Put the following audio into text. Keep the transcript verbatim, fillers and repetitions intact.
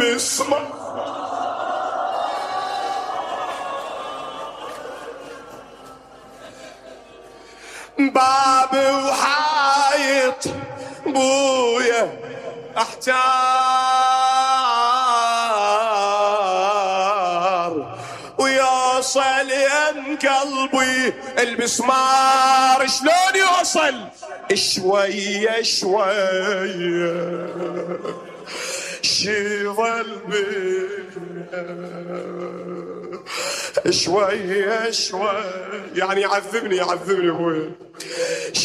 البسمة بابي وحايط بويا احتار ويوصل ين قلبي المسمار. شلون يوصل؟ شوية شوية شيظل بيه شوية شوية يعني يعذبني يعذبني ابوي